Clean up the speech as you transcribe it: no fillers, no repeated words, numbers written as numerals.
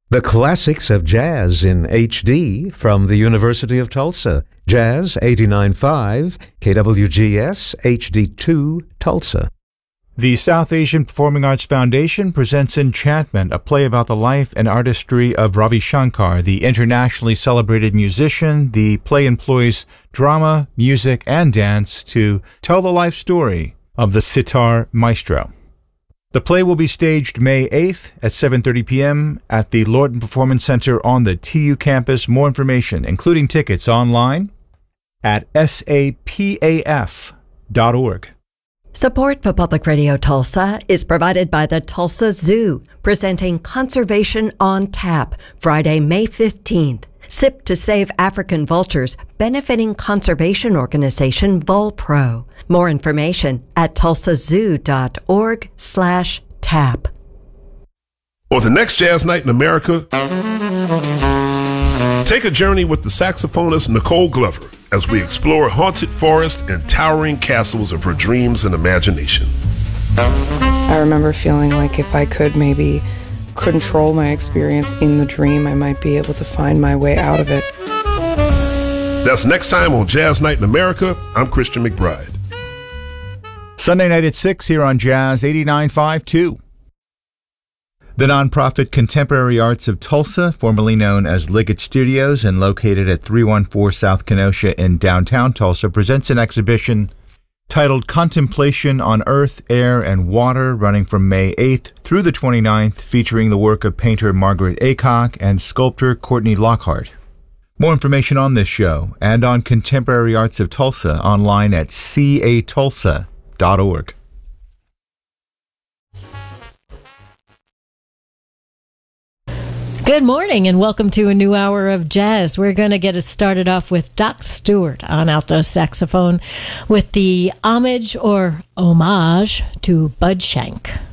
The classics of jazz in HD from the University of Tulsa. Jazz 89.5, KWGS HD2, Tulsa. The South Asian Performing Arts Foundation presents Enchantment, a play about the life and artistry of Ravi Shankar, the internationally celebrated musician. The play employs drama, music, and dance to tell the life story of the sitar maestro. The play will be staged May 8th at 7:30 p.m. at the Lorton Performance Center on the TU campus. More information, including tickets, online at sapaf.org. Support for Public Radio Tulsa is provided by the Tulsa Zoo, presenting Conservation on Tap, Friday, May 15th. Sip to Save African Vultures, benefiting conservation organization Volpro. More information at tulsazoo.org/tap. On the next Jazz Night in America, take a journey with the saxophonist Nicole Glover as we explore haunted forests and towering castles of her dreams and imagination. I remember feeling like if I could maybe control my experience in the dream, I might be able to find my way out of it. That's next time on Jazz Night in America. I'm Christian McBride. Sunday night at 6 here on Jazz 89.5 too. The nonprofit Contemporary Arts of Tulsa, formerly known as Liggett Studios and located at 314 South Kenosha in downtown Tulsa, presents an exhibition titled Contemplation on Earth, Air, and Water, running from May 8th through the 29th, featuring the work of painter Margaret Aycock and sculptor Courtney Lockhart. More information on this show and on Contemporary Arts of Tulsa online at catulsa.org. Good morning and welcome to a new hour of jazz. We're going to get it started off with Doc Stewart on alto saxophone with the homage or homage to Bud Shank.